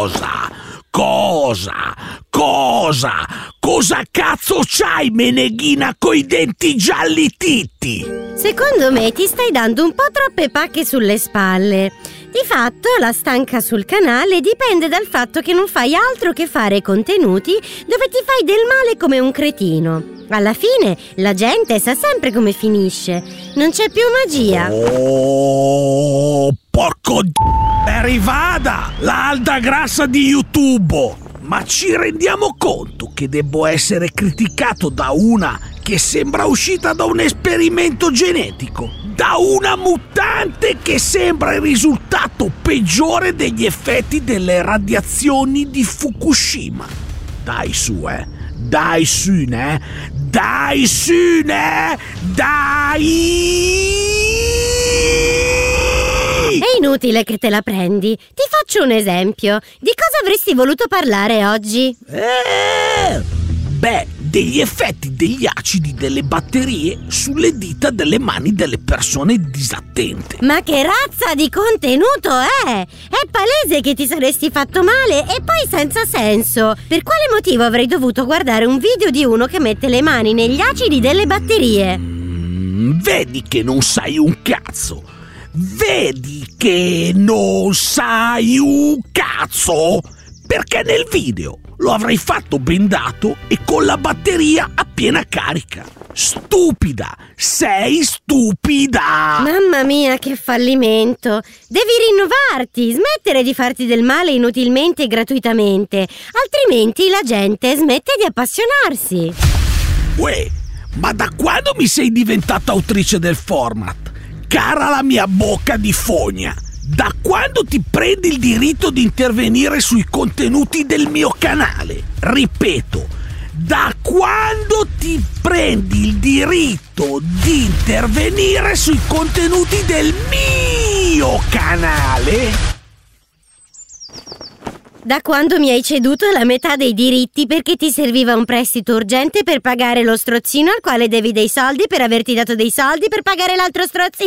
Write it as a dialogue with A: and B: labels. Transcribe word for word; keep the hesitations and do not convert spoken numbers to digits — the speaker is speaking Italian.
A: Cosa? Cosa? Cosa? Cosa cazzo c'hai, Meneghina, coi denti gialli titti?
B: Secondo me ti stai dando un po' troppe pacche sulle spalle. Di fatto la stanca sul canale dipende dal fatto che non fai altro che fare contenuti dove ti fai del male come un cretino. Alla fine la gente sa sempre come finisce. Non c'è più magia.
A: Oh, porco d***o! È arrivata la alta grassa di YouTube! Ma ci rendiamo conto che debbo essere criticato da una che sembra uscita da un esperimento genetico? Da una mutante che sembra il risultato peggiore degli effetti delle radiazioni di Fukushima? Dai su, eh! Dai su, ne? Dai su, ne? Dai!
B: È inutile che te la prendi. Ti faccio un esempio. Di cosa avresti voluto parlare oggi?
A: Eh, beh, degli effetti degli acidi delle batterie sulle dita delle mani delle persone disattente.
B: Ma che razza di contenuto è? È palese che ti saresti fatto male e poi senza senso. Per quale motivo avrei dovuto guardare un video di uno che mette le mani negli acidi delle batterie?
A: Mm, vedi che non sai un cazzo. Vedi che non sai un cazzo? Perché nel video lo avrei fatto bendato e con la batteria a piena carica. Stupida! Sei stupida!
B: Mamma mia, che fallimento! Devi rinnovarti, smettere di farti del male inutilmente e gratuitamente, altrimenti la gente smette di appassionarsi.
A: Uè, ma da quando mi sei diventata autrice del format? Cara la mia bocca di fogna, da quando ti prendi il diritto di intervenire sui contenuti del mio canale? Ripeto, da quando ti prendi il diritto di intervenire sui contenuti del mio canale?
B: Da quando mi hai ceduto la metà dei diritti perché ti serviva un prestito urgente per pagare lo strozzino al quale devi dei soldi per averti dato dei soldi per pagare l'altro strozzino.